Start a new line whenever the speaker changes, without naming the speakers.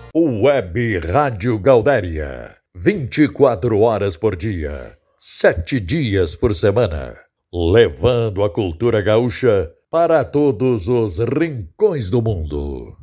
Web Rádio Gaudéria, 24 horas por dia, 7 dias por semana, levando a cultura gaúcha para todos os rincões do mundo.